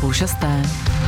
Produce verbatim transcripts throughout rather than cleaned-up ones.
půl šesté.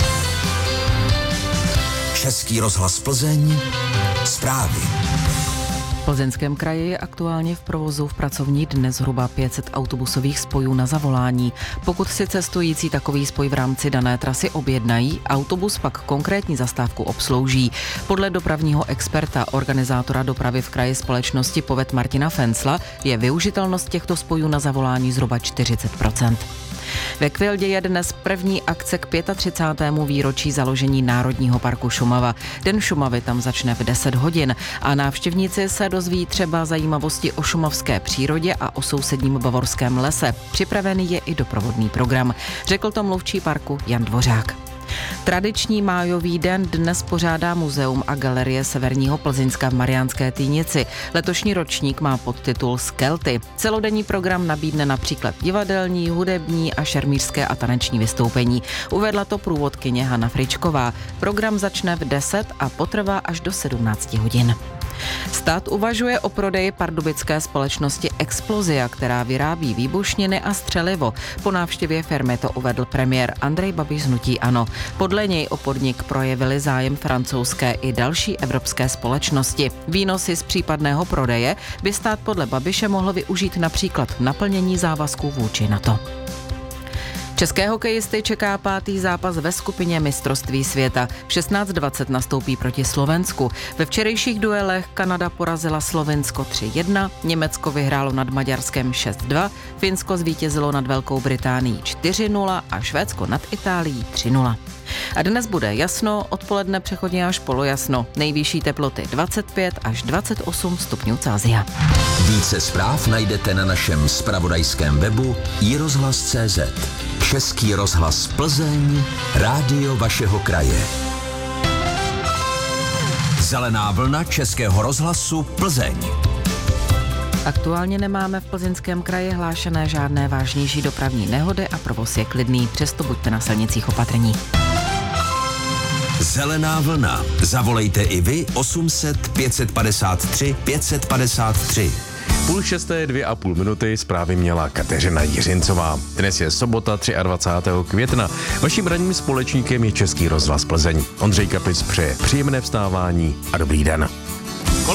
Český rozhlas Plzeň, zprávy. V Plzeňském kraji je aktuálně v provozu v pracovní dne zhruba pět set autobusových spojů na zavolání. Pokud si cestující takový spoj v rámci dané trasy objednají, autobus pak konkrétní zastávku obslouží. Podle dopravního experta, organizátora dopravy v kraji společnosti Poved Martina Fencla, je využitelnost těchto spojů na zavolání zhruba čtyřicet procent. Ve Kvildě je dnes první akce k třicátému pátém výročí založení Národního parku Šumava. Den Šumavy tam začne v deset hodin a návštěvníci se dozví třeba zajímavosti o šumavské přírodě a o sousedním bavorském lese. Připravený je i doprovodný program, řekl to mluvčí parku Jan Dvořák. Tradiční májový den dnes pořádá Muzeum a galerie Severního Plzeňska v Mariánské Týnici. Letošní ročník má podtitul Skelty. Celodenní program nabídne například divadelní, hudební a šermířské a taneční vystoupení. Uvedla to průvodkyně Hana Fričková. Program začne v deset a potrvá až do sedmnáct hodin. Stát uvažuje o prodeji pardubické společnosti Explozia, která vyrábí výbušniny a střelivo. Po návštěvě firmy to uvedl premiér Andrej Babiš z hnutí ANO. Podle něj o podnik projevili zájem francouzské i další evropské společnosti. Výnosy z případného prodeje by stát podle Babiše mohl využít například v naplnění závazků vůči NATO. České hokejisty čeká pátý zápas ve skupině mistrovství světa. V šestnáct dvacet nastoupí proti Slovensku. Ve včerejších duelech Kanada porazila Slovinsko tři jedna, Německo vyhrálo nad Maďarskem šest dva, Finsko zvítězilo nad Velkou Británií čtyři nula a Švédsko nad Itálií tři nula. A dnes bude jasno, odpoledne přechodně až polojasno. Nejvyšší teploty dvacet pět až dvacet osm stupňů Celsia. Více zpráv najdete na našem zpravodajském webu i rozhlas tečka cé zet. Český rozhlas Plzeň, rádio vašeho kraje. Zelená vlna Českého rozhlasu Plzeň. Aktuálně nemáme v Plzeňském kraji hlášené žádné vážnější dopravní nehody a provoz je klidný, přesto buďte na silnicích opatrní. Zelená vlna. Zavolejte i vy osm set pět set padesát tři pět set padesát tři. Půl šesté, dvě a půl minuty, zprávy měla Kateřina Jiřincová. Dnes je sobota dvacátého třetího května. Vaším ranním společníkem je Český rozhlas Plzeň. Ondřej Kapic přeje příjemné vstávání a dobrý den.